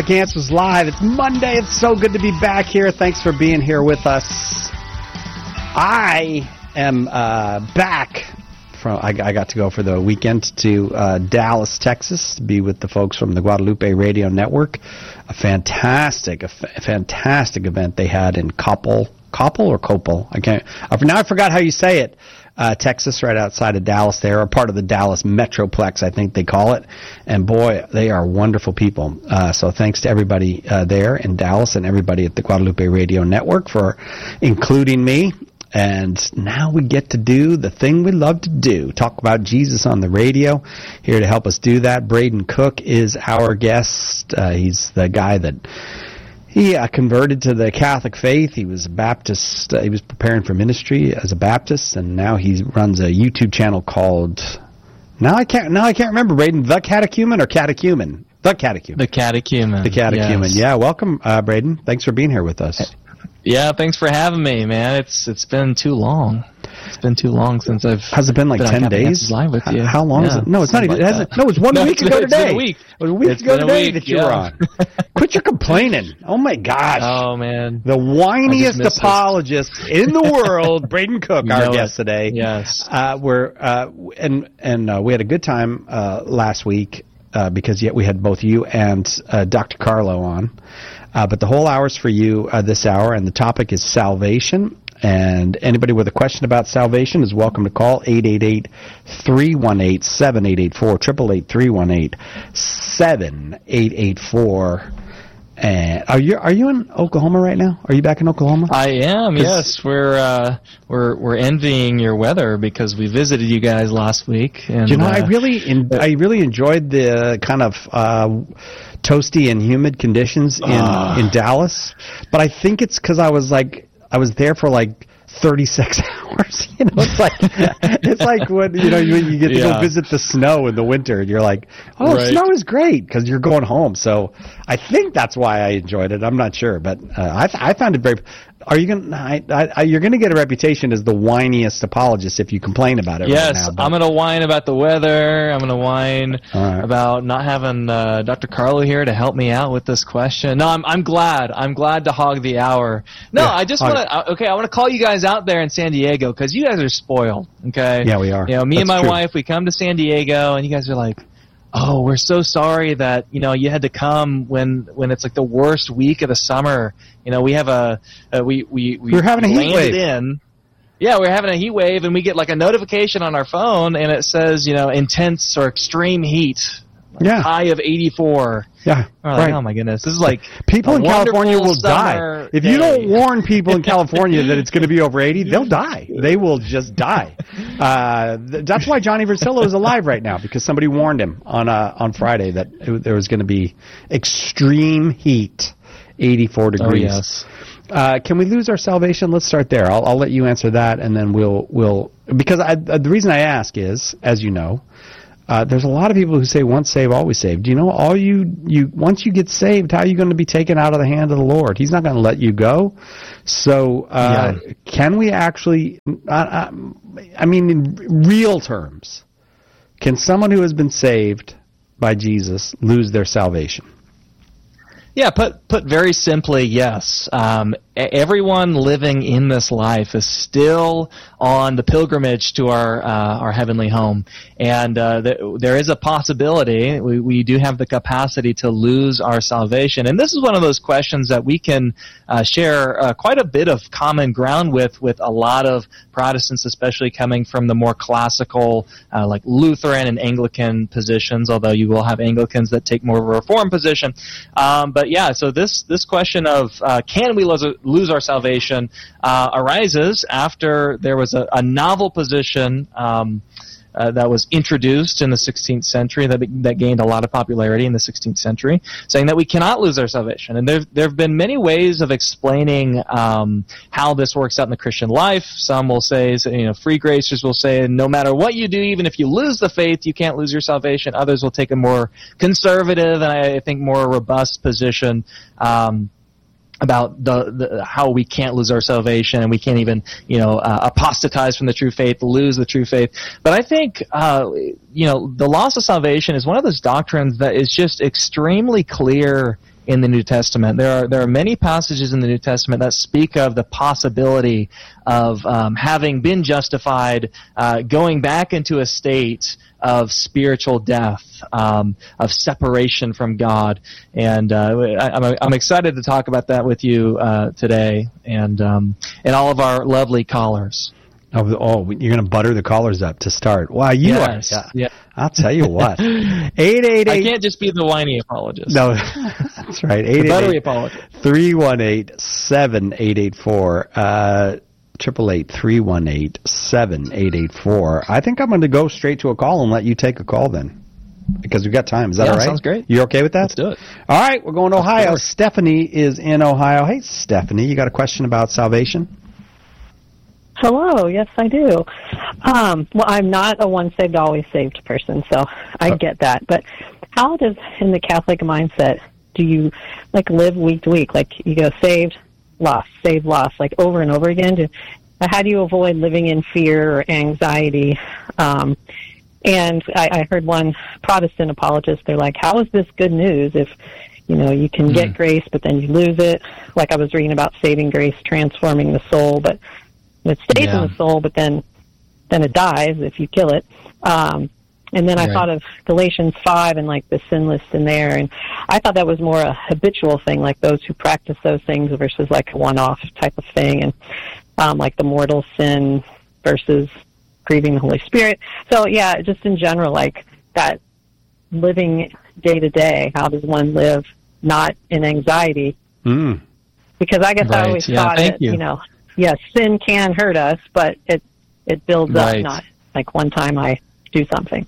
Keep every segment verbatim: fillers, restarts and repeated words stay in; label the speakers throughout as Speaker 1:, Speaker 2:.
Speaker 1: Answers Live. It's Monday. It's so good to be back here. Thanks for being here with us. I am uh, back from. I, I got to go for the weekend to uh, Dallas, Texas, to be with the folks from the Guadalupe Radio Network. A fantastic, a f- fantastic event they had in Coppell, Coppell or Coppell. I can't. Uh, now I forgot how you say it. Uh, Texas, right outside of Dallas there, or part of the Dallas Metroplex, I think they call it. And boy, they are wonderful people. Uh, so thanks to everybody uh, there in Dallas and everybody at the Guadalupe Radio Network for including me. And now we get to do the thing we love to do, talk about Jesus on the radio. Here to help us do that, Braden Cook is our guest. Uh, he's the guy that... He uh, converted to the Catholic faith. He was a Baptist. Uh, he was preparing for ministry as a Baptist, and now he runs a YouTube channel called. Now I can't. Now I can't remember. Braden, the Catechumen or Catechumen? The Catechumen.
Speaker 2: The Catechumen.
Speaker 1: The Catechumen.
Speaker 2: Yes.
Speaker 1: Yeah. Welcome, uh, Braden. Thanks for being here with us.
Speaker 2: Yeah. Thanks for having me, man. It's it's been too long. It's been too long since I've.
Speaker 1: Has it been like
Speaker 2: been
Speaker 1: ten days?
Speaker 2: Live with you.
Speaker 1: How long
Speaker 2: yeah,
Speaker 1: is it? No, it's not even.
Speaker 2: like
Speaker 1: It hasn't, no, it's one
Speaker 2: no,
Speaker 1: week
Speaker 2: it's
Speaker 1: ago
Speaker 2: been,
Speaker 1: today.
Speaker 2: It's been a week.
Speaker 1: It was a week
Speaker 2: it's
Speaker 1: ago today
Speaker 2: week,
Speaker 1: that you
Speaker 2: yeah.
Speaker 1: were on. Quit your complaining. Oh my gosh.
Speaker 2: Oh man.
Speaker 1: The whiniest
Speaker 2: apologist
Speaker 1: apologist in the world, Braden Cook,
Speaker 2: you
Speaker 1: our
Speaker 2: know
Speaker 1: guest
Speaker 2: it.
Speaker 1: today.
Speaker 2: Yes.
Speaker 1: Uh, we're uh, and and uh, we had a good time uh, last week uh, because yet we had both you and uh, Doctor Carlo on. Uh, but the whole hour's for you uh, this hour, and the topic is salvation. And anybody with a question about salvation is welcome to call eight eight eight, three one eight, seven eight eight four, eight eight eight, three one eight, seven eight eight four. And are you are you in Oklahoma right now? Are you back in Oklahoma?
Speaker 2: I am. Yes, we're uh, we're we're envying your weather because we visited you guys last week. And,
Speaker 1: you know,
Speaker 2: uh,
Speaker 1: I really in, I really enjoyed the kind of uh, toasty and humid conditions in
Speaker 2: uh,
Speaker 1: in Dallas, but I think it's because I was like. I was there for like thirty-six hours. You know, it's like it's like when you know when you get to
Speaker 2: yeah.
Speaker 1: go visit the snow in the winter, and you're like, "Oh,
Speaker 2: right.
Speaker 1: snow is great" because you're going home. So I think that's why I enjoyed it. I'm not sure, but uh, I th- I found it very. Are you gonna? I, I, you're gonna get a reputation as the whiniest apologist if you complain about it.
Speaker 2: Yes,
Speaker 1: right now,
Speaker 2: I'm gonna whine about the weather. I'm gonna whine
Speaker 1: right.
Speaker 2: about not having uh, Doctor Carlo here to help me out with this question. No, I'm I'm glad. I'm glad to hog the hour. No,
Speaker 1: yeah,
Speaker 2: I just want to. Okay, I want to call you guys out there in San Diego because you guys are spoiled. Okay.
Speaker 1: Yeah, we are.
Speaker 2: You know, me
Speaker 1: That's
Speaker 2: and my
Speaker 1: true.
Speaker 2: wife, we come to San Diego, and you guys are like, "Oh, we're so sorry that you know you had to come when when it's like the worst week of the summer." You know, we have a, a we we we
Speaker 1: we're having a heat
Speaker 2: landed
Speaker 1: wave.
Speaker 2: in. Yeah, we're having a heat wave, and we get like a notification on our phone, and it says, you know, intense or extreme heat. Like
Speaker 1: Yeah.
Speaker 2: High of eighty-four.
Speaker 1: Yeah.
Speaker 2: We're like,
Speaker 1: right.
Speaker 2: oh my goodness, this is like
Speaker 1: people
Speaker 2: a
Speaker 1: in California will
Speaker 2: wonderful
Speaker 1: die.
Speaker 2: summer
Speaker 1: If you
Speaker 2: day.
Speaker 1: don't warn people in California that it's going to be over eighty, they'll die. They will just die. Uh, th- that's why Johnny Versillo is alive right now, because somebody warned him on uh, on Friday that it, there was going to be extreme heat, eighty-four degrees.
Speaker 2: Oh, yes.
Speaker 1: Uh, can we lose our salvation? Let's start there. I'll, I'll let you answer that, and then we'll we'll because I, uh, the reason I ask is, as you know, uh, there's a lot of people who say once saved, always saved. Do you know all you you once you get saved, how are you going to be taken out of the hand of the Lord? He's not going to let you go. So uh,
Speaker 2: Yeah.
Speaker 1: can we actually? Uh, uh, I mean, in real terms, can someone who has been saved by Jesus lose their salvation?
Speaker 2: Yeah, put put very simply, yes. Um, everyone living in this life is still on the pilgrimage to our uh, our heavenly home, and uh, th- there is a possibility. We we do have the capacity to lose our salvation, and this is one of those questions that we can uh, share uh, quite a bit of common ground with with a lot of Protestants, especially coming from the more classical, uh, like Lutheran and Anglican positions. Although you will have Anglicans that take more of a Reformed position, um, but But yeah, so this this question of uh, can we lose, lose our salvation uh, arises after there was a, a novel position um, uh, that was introduced in the sixteenth century that that gained a lot of popularity in the sixteenth century, saying that we cannot lose our salvation. And there there have been many ways of explaining um, how this works out in the Christian life. Some will say, you know, free gracers will say, no matter what you do, even if you lose the faith, you can't lose your salvation. Others will take a more conservative and I think more robust position. Um, about the, the how we can't lose our salvation and we can't even, you know, uh, apostatize from the true faith, lose the true faith. But I think, uh, you know, the loss of salvation is one of those doctrines that is just extremely clear in the New Testament. There are there are many passages in the New Testament that speak of the possibility of um, having been justified, uh, going back into a state of spiritual death, um, of separation from God, and uh, I, I'm I'm excited to talk about that with you uh, today, and um, and all of our lovely callers.
Speaker 1: Oh, oh, you're going to butter the callers up to start. Wow, you
Speaker 2: yes.
Speaker 1: are. Yeah.
Speaker 2: Yeah.
Speaker 1: I'll tell you what. eight eight eight
Speaker 2: I can't just be the whiny apologist.
Speaker 1: No, that's right. eight eight eight,
Speaker 2: the buttery apologist.
Speaker 1: three one eight, seven eight eight four. Uh, triple eight, three one eight, seven eight eight four. I think I'm going to go straight to a call and let you take a call then, because we've got time. Is that
Speaker 2: yeah,
Speaker 1: all right?
Speaker 2: Sounds great.
Speaker 1: You okay with that?
Speaker 2: Let's do it.
Speaker 1: All right, we're going to Ohio. Stephanie is in Ohio. Hey, Stephanie, you got a question about salvation?
Speaker 3: Hello, yes, I do. Um, well, I'm not a once saved, always saved person, so I get that. But how does, in the Catholic mindset, do you, like, live week to week? Like, you go saved, lost, saved, lost, like, over and over again? Do, how do you avoid living in fear or anxiety? Um, and I, I heard one Protestant apologist, they're like, how is this good news if, you know, you can mm-hmm. get grace, but then you lose it? Like I was reading about saving grace transforming the soul, but it stays yeah. in the soul, but then then it dies if you kill it. Um, and then I right. thought of Galatians five and, like, the sin list in there, and I thought that was more a habitual thing, like those who practice those things versus, like, a one-off type of thing, and um, like the mortal sin versus grieving the Holy Spirit. So, yeah, just in general, like, that living day-to-day, how does one live not in anxiety?
Speaker 1: Mm.
Speaker 3: Because I guess
Speaker 2: right.
Speaker 3: I always
Speaker 2: yeah,
Speaker 3: thought that, you. you know, yes, sin can hurt us, but it it builds
Speaker 2: right.
Speaker 3: up, not like one time I do something.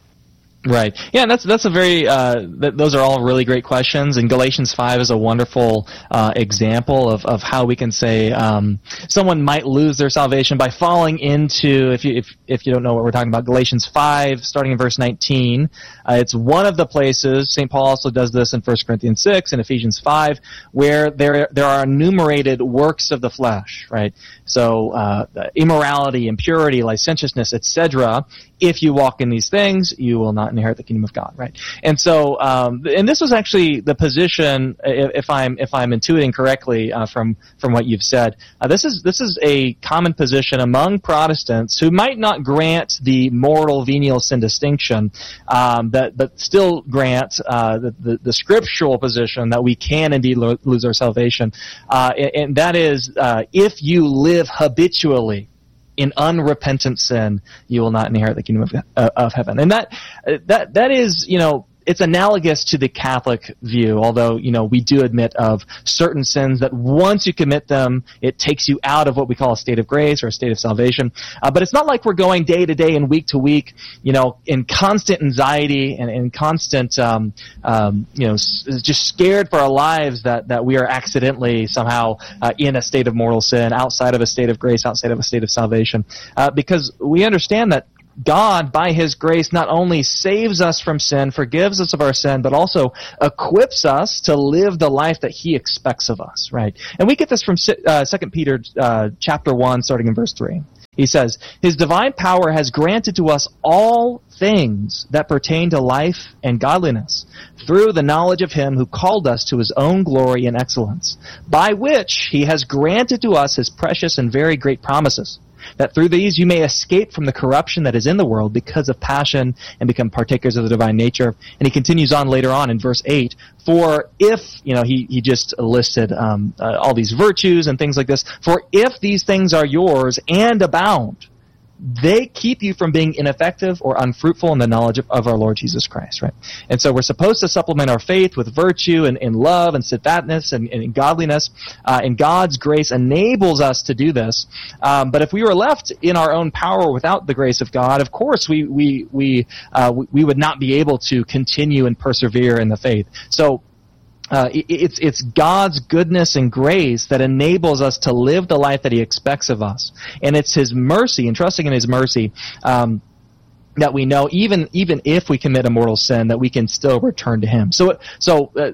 Speaker 2: Right. Yeah, that's that's a very uh, th- those are all really great questions, and Galatians five is a wonderful uh, example of, of how we can say um, someone might lose their salvation by falling into, if you if if you don't know what we're talking about, Galatians five, starting in verse nineteen. Uh, it's one of the places, Saint Paul also does this in First Corinthians six and Ephesians five, where there there are enumerated works of the flesh, right? So uh, immorality, impurity, licentiousness, et cetera. If you walk in these things, you will not inherit the kingdom of God, right? And so, um, and this was actually the position, if I'm if I'm intuiting correctly uh, from from what you've said. Uh, this is this is a common position among Protestants who might not grant the mortal venial sin distinction, um, but but still grant uh, the, the the scriptural position that we can indeed lo- lose our salvation, uh, and, and that is uh, if you live habitually in unrepentant sin, you will not inherit the kingdom of, uh, of heaven. And that, uh, that, that is, you know, it's analogous to the Catholic view, although, you know, we do admit of certain sins that once you commit them, it takes you out of what we call a state of grace or a state of salvation. Uh, but it's not like we're going day to day and week to week, you know, in constant anxiety and in constant, um, um, you know, s- just scared for our lives that, that we are accidentally somehow uh, in a state of mortal sin, outside of a state of grace, outside of a state of salvation. Uh, because we understand that God, by His grace, not only saves us from sin, forgives us of our sin, but also equips us to live the life that He expects of us, right? And we get this from uh, Second Peter uh, chapter one, starting in verse three. He says, His divine power has granted to us all things that pertain to life and godliness, through the knowledge of Him who called us to His own glory and excellence, by which He has granted to us His precious and very great promises, that through these you may escape from the corruption that is in the world because of passion and become partakers of the divine nature. And he continues on later on in verse eight, for if, you know, he, he just listed um, uh, all these virtues and things like this, for if these things are yours and abound, they keep you from being ineffective or unfruitful in the knowledge of, of our Lord Jesus Christ, right? And so we're supposed to supplement our faith with virtue and, and love and steadfastness and, and godliness, uh, and God's grace enables us to do this. Um, but if we were left in our own power without the grace of God, of course we we we uh, we, we would not be able to continue and persevere in the faith. So Uh, it, it's it's God's goodness and grace that enables us to live the life that He expects of us, and it's His mercy and trusting in His mercy um, that we know even even if we commit a mortal sin, that we can still return to Him. So so uh,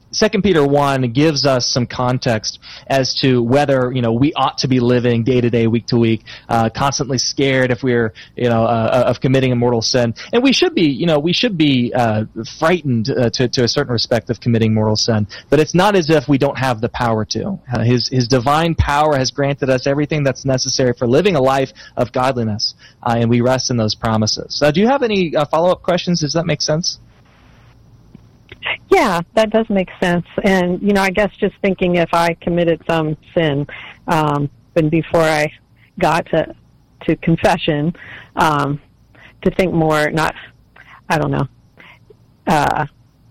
Speaker 2: Second Peter one gives us some context as to whether, you know, we ought to be living day to day, week to week, uh, constantly scared if we're, you know, uh, of committing a mortal sin. And we should be, you know, we should be uh, frightened uh, to, to a certain respect of committing mortal sin. But it's not as if we don't have the power to. Uh, his, his divine power has granted us everything that's necessary for living a life of godliness, uh, and we rest in those promises. Uh, do you have any uh, follow-up questions? Does that make sense?
Speaker 3: Yeah, that does make sense. And, you know, I guess just thinking if I committed some sin, um, and before I got to to confession, um, to think more, not, I don't know, uh,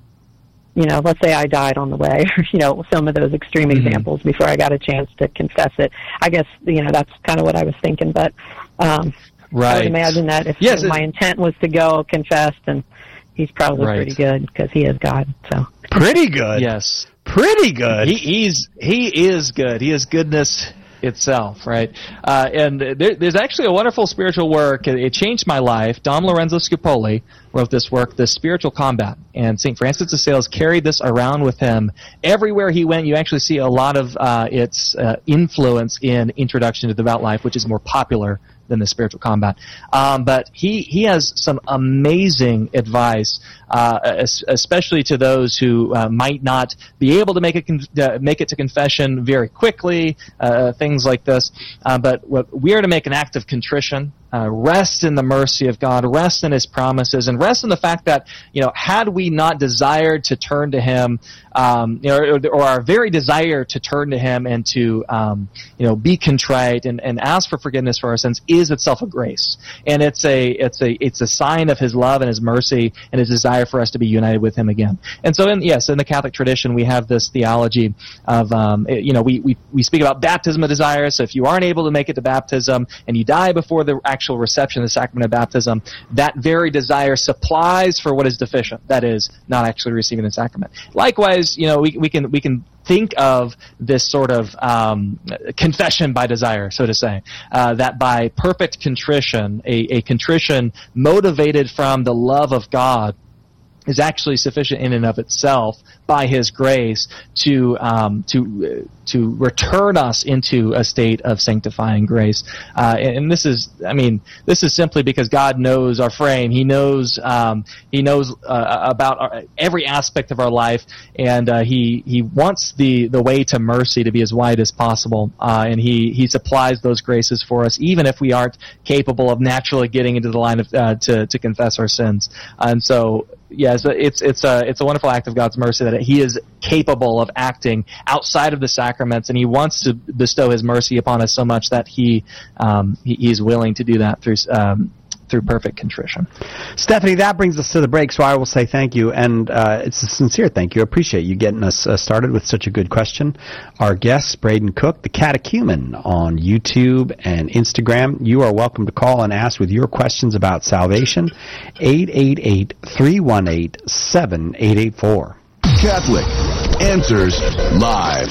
Speaker 3: you know, let's say I died on the way, or, you know, some of those extreme mm-hmm. examples before I got a chance to confess it. I guess, you know, that's kind of what I was thinking, but um,
Speaker 2: right.
Speaker 3: I would imagine that if
Speaker 2: yes,
Speaker 3: my intent was to go confess, then he's probably
Speaker 2: right.
Speaker 3: pretty good because he is God. So
Speaker 1: pretty good.
Speaker 2: Yes,
Speaker 1: pretty good.
Speaker 2: He, he's he is good. He is goodness itself, right? Uh, and there, there's actually a wonderful spiritual work. It, it changed my life. Dom Lorenzo Scupoli wrote this work, The Spiritual Combat, and Saint Francis of Sales carried this around with him everywhere he went. You actually see a lot of uh, its uh, influence in Introduction to the Devout Life, which is more popular than The Spiritual Combat. Um, but he, he has some amazing advice, uh, especially to those who uh, might not be able to make it, con- uh, make it to confession very quickly, uh, things like this. Uh, but what, we are to make an act of contrition, uh, rest in the mercy of God, rest in His promises, and rest in the fact that, you know, had we not desired to turn to Him, um, you know, or, or our very desire to turn to Him and to, um, you know, be contrite and, and ask for forgiveness for our sins is itself a grace, and it's a it's a it's a sign of His love and His mercy and His desire for us to be united with Him again. And so, in, yes, in the Catholic tradition, we have this theology of, um, you know, we, we we speak about baptism of desire. So if you aren't able to make it to baptism and you die before the actual reception of the sacrament of baptism, that very desire supplies for what is deficient. That is, not actually receiving the sacrament. Likewise, you know, we we can we can. think of this sort of um, confession by desire, so to say, uh, that by perfect contrition, a, a contrition motivated from the love of God, is actually sufficient in and of itself by His grace to um, to uh, to return us into a state of sanctifying grace. Uh, and, and this is, I mean, this is simply because God knows our frame. He knows um, He knows uh, about our, every aspect of our life, and uh, He He wants the the way to mercy to be as wide as possible. Uh, and He He supplies those graces for us, even if we aren't capable of naturally getting into the line of uh, to to confess our sins. And so, yes, it's it's a it's a wonderful act of God's mercy that He is capable of acting outside of the sacraments, and He wants to bestow His mercy upon us so much that He um, he, He's willing to do that through um, through perfect contrition.
Speaker 1: Stephanie, that brings us to the break, so I will say thank you, and uh, it's a sincere thank you. I appreciate you getting us uh, started with such a good question. Our guest, Braden Cook, the Catechumen on YouTube and Instagram. You are welcome to call and ask with your questions about salvation, eight eight eight, three one eight, seven eight eight four.
Speaker 4: Catholic Answers Live.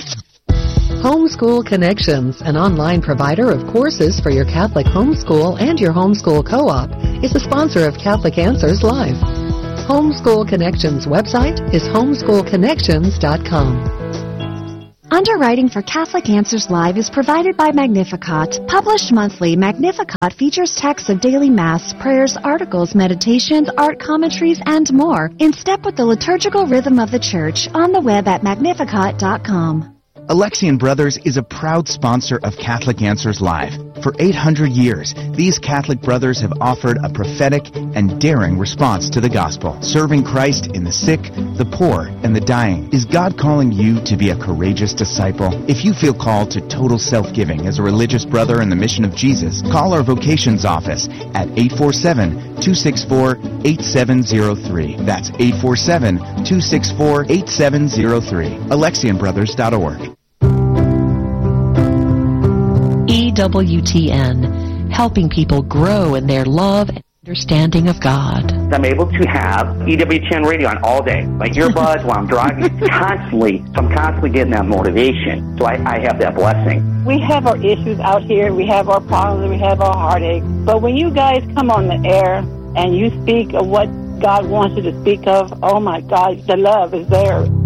Speaker 5: Homeschool Connections, an online provider of courses for your Catholic homeschool and your homeschool co-op, is the sponsor of Catholic Answers Live. Homeschool Connections website is homeschool connections dot com.
Speaker 6: Underwriting for Catholic Answers Live is provided by Magnificat. Published monthly, Magnificat features texts of daily Mass, prayers, articles, meditations, art commentaries, and more, in step with the liturgical rhythm of the Church, on the web at magnificat dot com.
Speaker 7: Alexian Brothers is a proud sponsor of Catholic Answers Live. For eight hundred years, these Catholic brothers have offered a prophetic and daring response to the gospel, serving Christ in the sick, the poor, and the dying. Is God calling you to be a courageous disciple? If you feel called to total self-giving as a religious brother in the mission of Jesus, call our vocations office at eight four seven, two six four, eight seven zero three. That's eight four seven, two six four, eight seven zero three. Alexian Brothers dot org.
Speaker 5: E W T N, helping people grow in their love and understanding of God.
Speaker 8: I'm able to have E W T N radio on all day, my earbuds while I'm driving, constantly. So I'm constantly getting that motivation. So I, I have that blessing.
Speaker 9: We have our issues out here. We have our problems. We have our heartaches. But when you guys come on the air and you speak of what God wants you to speak of, oh my God, the love is there.